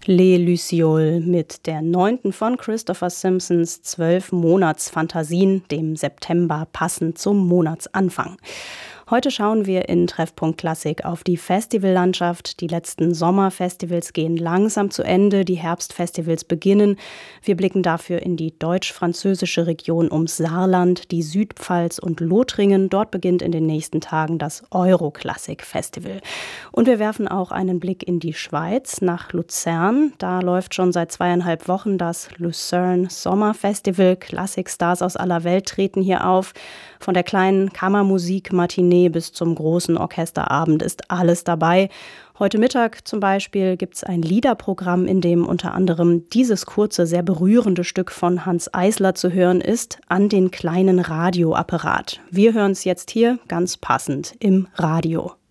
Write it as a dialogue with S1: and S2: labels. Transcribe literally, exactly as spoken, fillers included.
S1: Les Lucioles mit der neunten von Christopher Simpsons zwölf Monatsfantasien, dem September passend zum Monatsanfang. Heute schauen wir in Treffpunkt Klassik auf die Festivallandschaft. Die letzten Sommerfestivals gehen langsam zu Ende, die Herbstfestivals beginnen. Wir blicken dafür in die deutsch-französische Region ums Saarland, die Südpfalz und Lothringen. Dort beginnt in den nächsten Tagen das Euroklassik-Festival. Und wir werfen auch einen Blick in die Schweiz, nach Luzern. Da läuft schon seit zweieinhalb Wochen das Lucerne Sommerfestival. Klassikstars aus aller Welt treten hier auf. Von der kleinen Kammermusik-Matinee bis zum großen Orchesterabend ist alles dabei. Heute Mittag zum Beispiel gibt es ein Liederprogramm, in dem unter anderem dieses kurze, sehr berührende Stück von Hanns Eisler zu hören ist, An den kleinen Radioapparat. Wir hören es jetzt hier ganz passend im Radio.